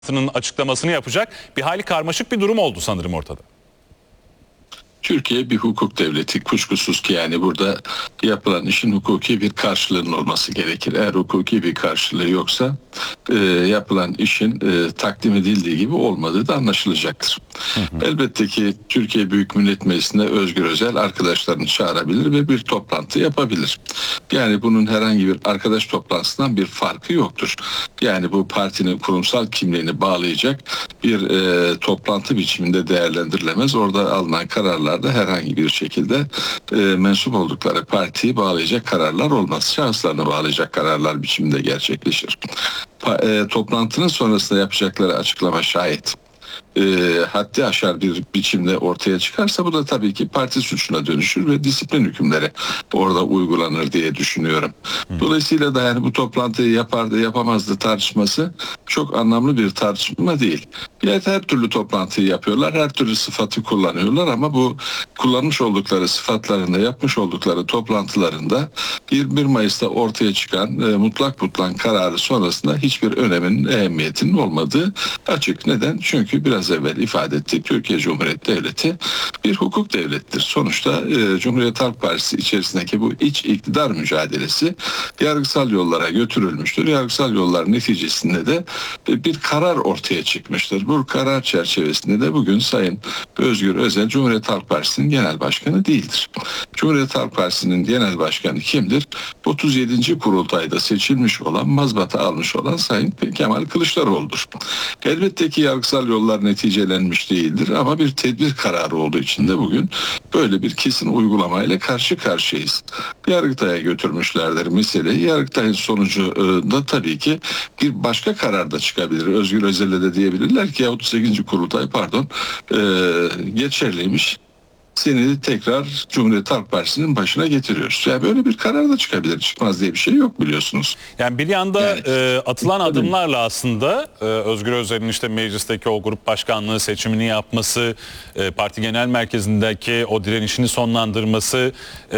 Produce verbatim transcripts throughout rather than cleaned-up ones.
açıklamasını yapacak bir hayli karmaşık bir durum oldu sanırım ortada. Türkiye bir hukuk devleti, kuşkusuz ki yani burada yapılan işin hukuki bir karşılığının olması gerekir. Eğer hukuki bir karşılığı yoksa e, yapılan işin e, takdim edildiği gibi olmadığı da anlaşılacaktır. Hı hı. Elbette ki Türkiye Büyük Millet Meclisi'nde Özgür Özel arkadaşlarını çağırabilir ve bir toplantı yapabilir. Yani bunun herhangi bir arkadaş toplantısından bir farkı yoktur. Yani bu partinin kurumsal kimliğini bağlayacak bir e, toplantı biçiminde değerlendirilemez. Orada alınan kararlar da herhangi bir şekilde e, mensup oldukları partiyi bağlayacak kararlar olmaz. Şahıslarını bağlayacak kararlar biçiminde gerçekleşir. Pa- e, toplantının sonrasında yapacakları açıklama şayet E, haddi aşar bir biçimde ortaya çıkarsa bu da tabii ki parti suçuna dönüşür ve disiplin hükümleri orada uygulanır diye düşünüyorum. Dolayısıyla da yani bu toplantıyı yapardı yapamazdı tartışması çok anlamlı bir tartışma değil. Yani her türlü toplantıyı yapıyorlar, her türlü sıfatı kullanıyorlar ama bu kullanmış oldukları sıfatlarında, yapmış oldukları toplantılarında yirmi bir Mayıs'ta ortaya çıkan e, mutlak mutlak kararı sonrasında hiçbir önemin, ehemmiyetinin olmadığı açık. Neden? Çünkü biraz evvel ifade ettik, Türkiye Cumhuriyeti Devleti bir hukuk devlettir. Sonuçta e, Cumhuriyet Halk Partisi içerisindeki bu iç iktidar mücadelesi yargısal yollara götürülmüştür. Yargısal yollar neticesinde de e, bir karar ortaya çıkmıştır. Bu karar çerçevesinde de bugün Sayın Özgür Özel Cumhuriyet Halk Partisi'nin genel başkanı değildir. Cumhuriyet Halk Partisi'nin genel başkanı kimdir? otuz yedinci kurultayda seçilmiş olan, mazbata almış olan Sayın Kemal Kılıçdaroğlu'dur. Elbette ki yargısal yollar neticelenmiş değildir ama bir tedbir kararı olduğu için de bugün böyle bir kesin uygulamayla karşı karşıyayız. Yargıtay'a götürmüşlerdir meseleyi. Yargıtay'ın sonucu da tabii ki bir başka karar da çıkabilir. Özgür Özel'e de diyebilirler ki otuz sekizinci kurultay pardon e, geçerliymiş. Seni tekrar Cumhuriyet Halk Partisi'nin başına getiriyoruz. Yani böyle bir karar da çıkabilir. Çıkmaz diye bir şey yok biliyorsunuz. Yani bir yanda yani, e, atılan tabii. adımlarla aslında e, Özgür Özel'in işte meclisteki o grup başkanlığı seçimini yapması, e, parti genel merkezindeki o direnişini sonlandırması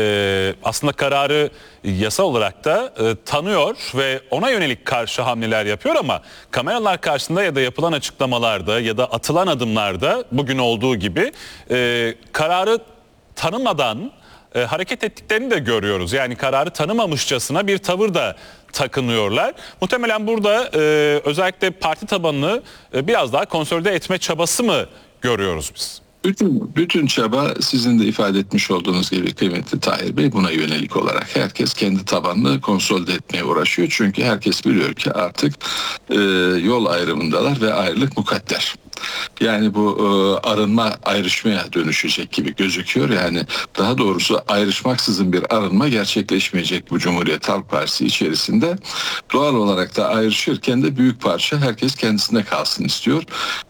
e, aslında kararı yasa olarak da e, tanıyor ve ona yönelik karşı hamleler yapıyor ama kameralar karşısında ya da yapılan açıklamalarda ya da atılan adımlarda bugün olduğu gibi e, kararı tanımadan e, hareket ettiklerini de görüyoruz. Yani kararı tanımamışçasına bir tavır da takınıyorlar. Muhtemelen burada e, özellikle parti tabanını e, biraz daha konsolide etme çabası mı görüyoruz biz? Bütün, bütün çaba sizin de ifade etmiş olduğunuz gibi kıymetli Tahir Bey buna yönelik olarak herkes kendi tabanını konsolide etmeye uğraşıyor. Çünkü herkes biliyor ki artık e, yol ayrımındalar ve ayrılık mukadder. Yani bu e, arınma ayrışmaya dönüşecek gibi gözüküyor. Yani daha doğrusu ayrışmaksızın bir arınma gerçekleşmeyecek bu Cumhuriyet Halk Partisi içerisinde. Doğal olarak da ayrışırken de büyük parça herkes kendisine kalsın istiyor.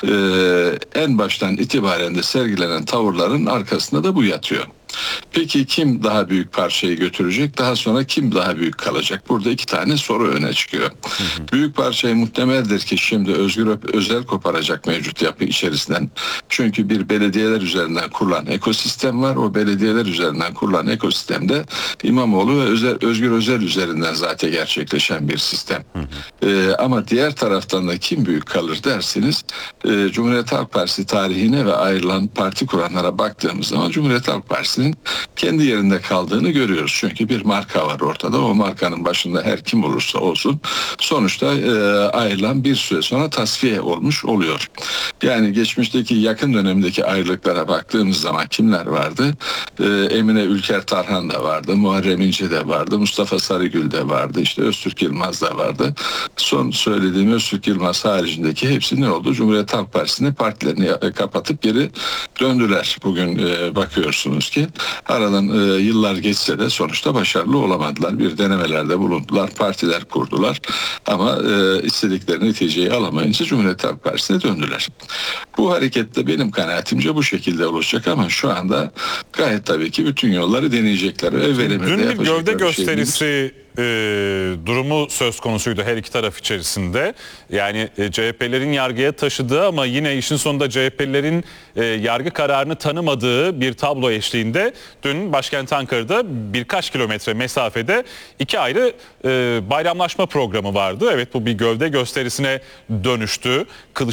E, en baştan itibaren de sergilenen tavırların arkasında da bu yatıyor. Peki kim daha büyük parçayı götürecek? Daha sonra kim daha büyük kalacak? Burada iki tane soru öne çıkıyor. Hı hı. Büyük parçayı muhtemeldir ki şimdi Özgür Özel koparacak mevcut yapı içerisinden. Çünkü bir belediyeler üzerinden kurulan ekosistem var. O belediyeler üzerinden kurulan ekosistemde İmamoğlu ve Özel, Özgür Özel üzerinden zaten gerçekleşen bir sistem. Hı hı. Ee, ama diğer taraftan da kim büyük kalır derseniz e, Cumhuriyet Halk Partisi tarihine ve ayrılan parti kuranlara baktığımız zaman Cumhuriyet Halk Partisi'nin kendi yerinde kaldığını görüyoruz. Çünkü bir marka var ortada. O markanın başında her kim olursa olsun sonuçta e, ayrılan bir süre sonra tasfiye olmuş oluyor. Yani geçmişteki yakın dönemdeki ayrılıklara baktığımız zaman kimler vardı? E, Emine Ülker Tarhan da vardı. Muharrem İnce de vardı. Mustafa Sarıgül de vardı. İşte Öztürk Yılmaz da vardı. Son söylediğim Öztürk Yılmaz haricindeki hepsi ne oldu? Cumhuriyet Halk Partisi'ne partilerini kapatıp geri döndüler. Bugün e, bakıyorsunuz ki aradan e, yıllar geçse de sonuçta başarılı olamadılar. Bir denemelerde bulundular, partiler kurdular ama e, istedikleri neticeyi alamayınca Cumhuriyet Halk Partisi'ne döndüler. Bu harekette benim kanaatimce bu şekilde olacak ama şu anda gayet tabii ki bütün yolları deneyecekler. Dün bir gövde gösterisi e, durumu söz konusuydu her iki taraf içerisinde. Yani e, C H P'lerin yargıya taşıdığı ama yine işin sonunda C H P'lerin e, yargı kararını tanımadığı bir tablo eşliğinde dün başkent Ankara'da birkaç kilometre mesafede iki ayrı e, bayramlaşma programı vardı. Evet, bu bir gövde gösterisine dönüştü.